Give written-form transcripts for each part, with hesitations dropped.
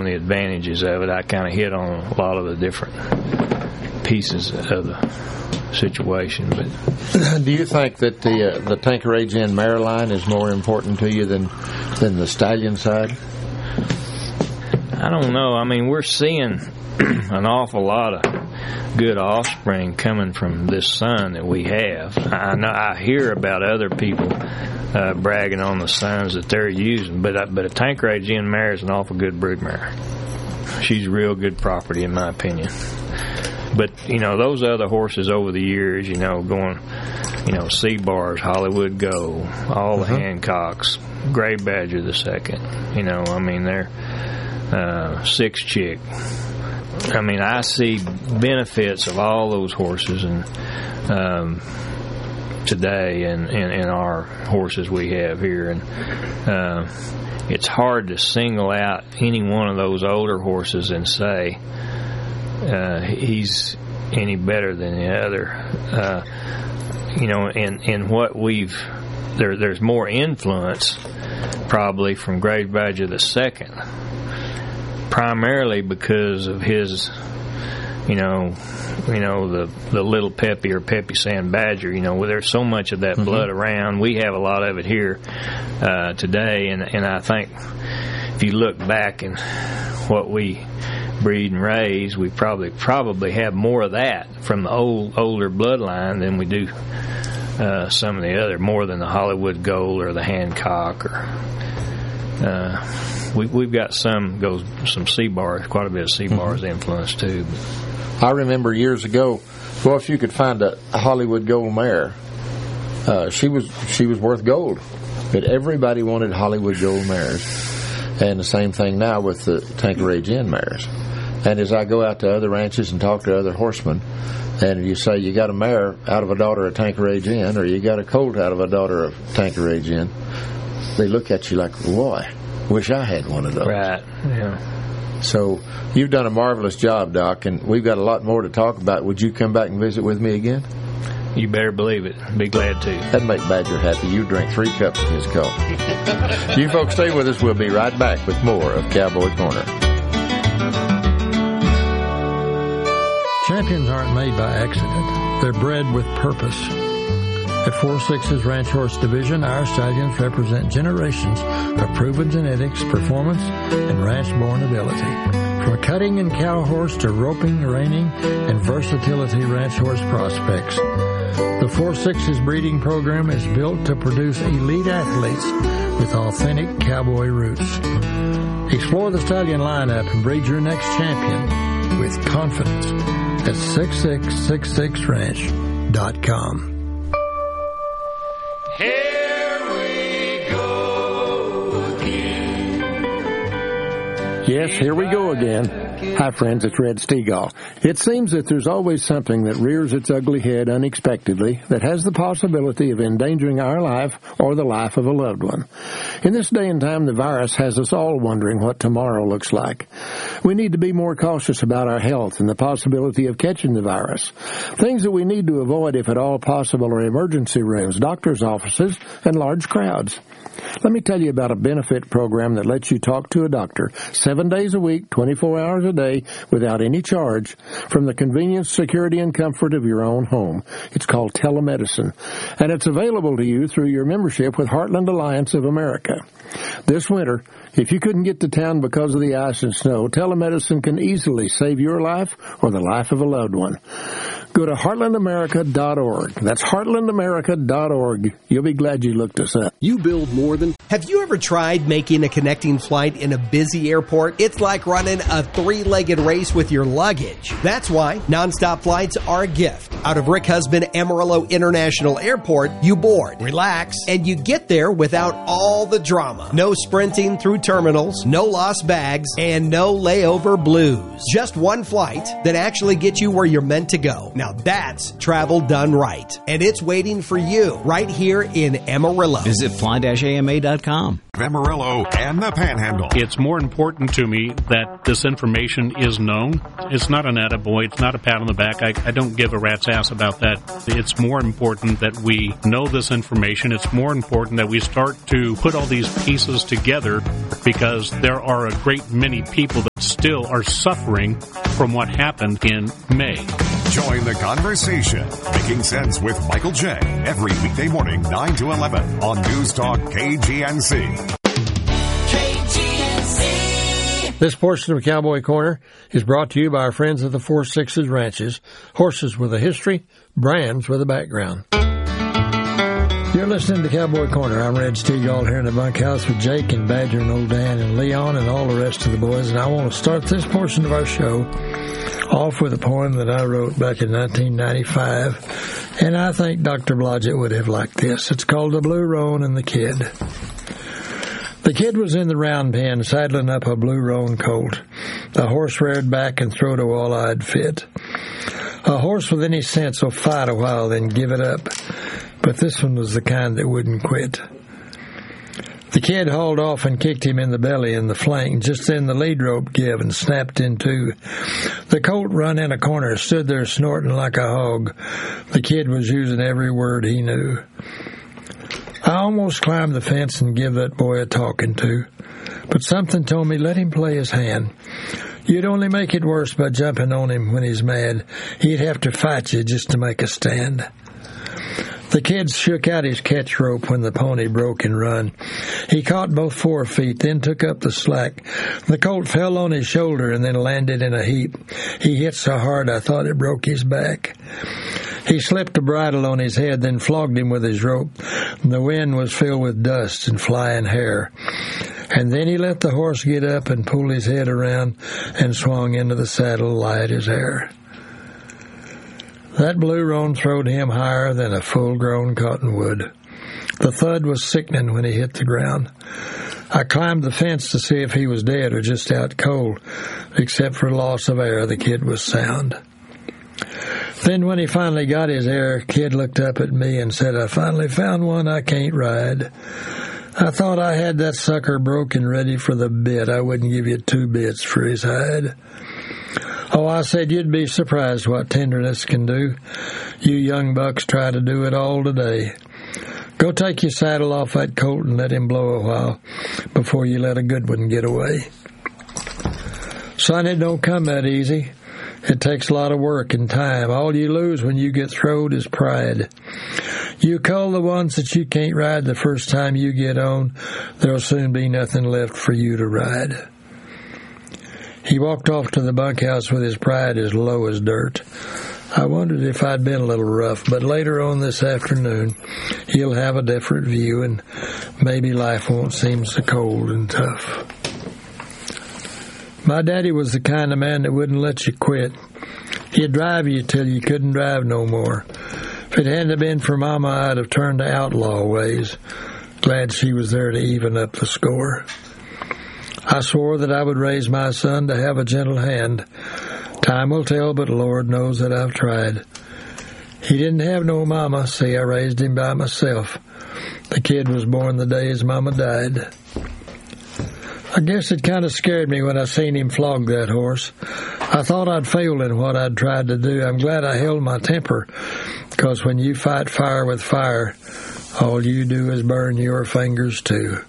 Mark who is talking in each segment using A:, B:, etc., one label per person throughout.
A: the advantages of it. I kind of hit on a lot of the different pieces of the situation. But
B: do you think that the Tanqueray Gin mare line is more important to you than the stallion side?
A: I don't know. I mean, we're seeing an awful lot of good offspring coming from this son that we have. I know I hear about other people bragging on the sons that they're using, but a Tanqueray Gin mare is an awful good brood mare. She's real good property in my opinion. But those other horses over the years, going, C-Bars, Hollywood Gold, all the Hancocks, Gray Badger the second. I mean, they're Six Chick. I mean, I see benefits of all those horses and today and our horses we have here, and it's hard to single out any one of those older horses and say he's any better than the other. And what there's more influence probably from Gray Badger the second, primarily because of his, the little Peppy or Peppy Sand Badger. Where there's so much of that blood around. We have a lot of it here today, and I think if you look back and what we breed and raise, we probably have more of that from the older bloodline than we do some of the other, more than the Hollywood Gold or the Hancock or. We've got some C-Bars, quite a bit of C-Bars influence too.
B: I remember years ago, well, if you could find a Hollywood Gold mare, she was worth gold, but everybody wanted Hollywood Gold mares, and the same thing now with the Tanqueray Gin mares. And as I go out to other ranches and talk to other horsemen, and you say you got a mare out of a daughter of Tanqueray Gin, or you got a colt out of a daughter of Tanqueray Gin, they look at you like, boy, wish I had one of those.
A: Right, yeah.
B: So you've done a marvelous job, Doc, and we've got a lot more to talk about. Would you come back and visit with me again?
A: You better believe it. Be glad to.
B: That'd make Badger happy. You drink 3 cups of his coffee. You folks stay with us. We'll be right back with more of Cowboy Corner.
C: Champions aren't made by accident. They're bred with purpose. At 4-6's Ranch Horse Division, our stallions represent generations of proven genetics, performance, and ranch-born ability. From cutting and cow horse to roping, reining, and versatility ranch horse prospects. The 4-6's breeding program is built to produce elite athletes with authentic cowboy roots. Explore the stallion lineup and breed your next champion with confidence at 6666ranch.com.
D: Here we go again.
C: Yes, here we go again. Hi, friends, it's Red Stegall. It seems that there's always something that rears its ugly head unexpectedly that has the possibility of endangering our life or the life of a loved one. In this day and time, the virus has us all wondering what tomorrow looks like. We need to be more cautious about our health and the possibility of catching the virus. Things that we need to avoid, if at all possible, are emergency rooms, doctor's offices, and large crowds. Let me tell you about a benefit program that lets you talk to a doctor 7 days a week, 24 hours a day, without any charge, from the convenience, security, and comfort of your own home. It's called telemedicine, and it's available to you through your membership with Heartland Alliance of America. This winter, if you couldn't get to town because of the ice and snow, telemedicine can easily save your life or the life of a loved one. Go to heartlandamerica.org. That's heartlandamerica.org. You'll be glad you looked us up.
E: You build more than... Have you ever tried making a connecting flight in a busy airport? It's like running a 3-legged race with your luggage. That's why nonstop flights are a gift. Out of Rick Husband Amarillo International Airport, you board, relax, and you get there without all the drama. No sprinting through terminals, no lost bags, and no layover blues. Just one flight that actually gets you where you're meant to go. Now that's travel done right. And it's waiting for you right here in Amarillo.
F: Visit fly-ama.com.
G: Amarillo and the Panhandle.
H: It's more important to me that this information is known. It's not an attaboy. It's not a pat on the back. I don't give a rat's ass about that. It's more important that we know this information. It's more important that we start to put all these pieces together, because there are a great many people that still are suffering from what happened in May.
G: Join the conversation. Making Sense with Michael J. Every weekday morning, 9 to 11 on News Talk KGNC.
C: This portion of Cowboy Corner is brought to you by our friends at the 4 Sixes Ranches. Horses with a history, brands with a background. You're listening to Cowboy Corner. I'm Red Stegall here in the bunkhouse with Jake and Badger and Old Dan and Leon and all the rest of the boys. And I want to start this portion of our show off with a poem that I wrote back in 1995. And I think Dr. Blodgett would have liked this. It's called The Blue Roan and the Kid. The kid was in the round pen, saddling up a blue roan colt. The horse reared back and throwed a wall-eyed fit. A horse with any sense will fight a while, then give it up. But this one was the kind that wouldn't quit. The kid hauled off and kicked him in the belly and the flank. Just then the lead rope gave and snapped in two. The colt run in a corner, stood there snorting like a hog. The kid was using every word he knew. I almost climbed the fence and give that boy a talking to, but something told me let him play his hand. You'd only make it worse by jumping on him when he's mad. He'd have to fight you just to make a stand. The kid shook out his catch rope when the pony broke and run. He caught both forefeet, then took up the slack. The colt fell on his shoulder and then landed in a heap. He hit so hard I thought it broke his back. He slipped the bridle on his head, then flogged him with his rope. The wind was filled with dust and flying hair. And then he let the horse get up and pull his head around and swung into the saddle light as air. That blue roan throwed him higher than a full-grown cottonwood. The thud was sickening when he hit the ground. I climbed the fence to see if he was dead or just out cold. Except for loss of air, the kid was sound. Then when he finally got his air, Kid looked up at me and said, I finally found one I can't ride. I thought I had that sucker broken ready for the bit. I wouldn't give you 2 bits for his hide. Oh, I said, you'd be surprised what tenderness can do. You young bucks try to do it all today. Go take your saddle off that colt and let him blow a while before you let a good one get away. Son, it don't come that easy. It takes a lot of work and time. All you lose when you get throwed is pride. You cull the ones that you can't ride the first time you get on, there'll soon be nothing left for you to ride. He walked off to the bunkhouse with his pride as low as dirt. I wondered if I'd been a little rough, but later on this afternoon, he'll have a different view, and maybe life won't seem so cold and tough. My daddy was the kind of man that wouldn't let you quit. He'd drive you till you couldn't drive no more. If it hadn't been for Mama, I'd have turned to outlaw ways. Glad she was there to even up the score. I swore that I would raise my son to have a gentle hand. Time will tell, but Lord knows that I've tried. He didn't have no mama, see, I raised him by myself. The kid was born the day his mama died. I guess it kind of scared me when I seen him flog that horse. I thought I'd failed in what I'd tried to do. I'm glad I held my temper, because when you fight fire with fire, all you do is burn your fingers too.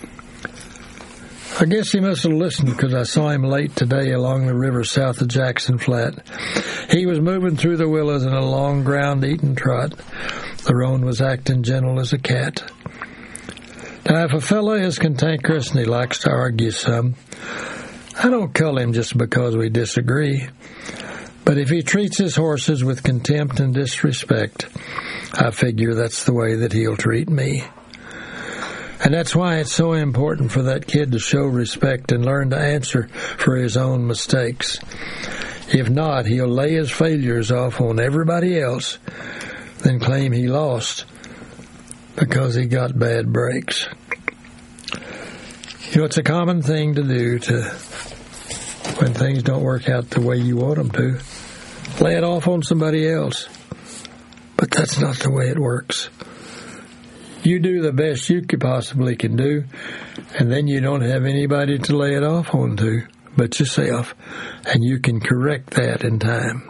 C: I guess he must have listened, because I saw him late today along the river south of Jackson Flat. He was moving through the willows in a long ground-eating trot. The roan was acting gentle as a cat. Now, if a fellow is cantankerous and he likes to argue some, I don't cull him just because we disagree. But if he treats his horses with contempt and disrespect, I figure that's the way that he'll treat me. And that's why it's so important for that kid to show respect and learn to answer for his own mistakes. If not, he'll lay his failures off on everybody else, then claim he lost because he got bad breaks. You know, it's a common thing to do when things don't work out the way you want them to. lay it off on somebody else. But that's not the way it works. You do the best you possibly can do, and then you don't have anybody to lay it off on to but yourself, and you can correct that in time.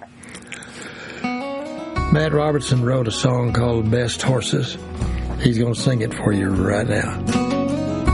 C: Matt Robertson wrote a song called Best Horses. He's going to sing it for you right now.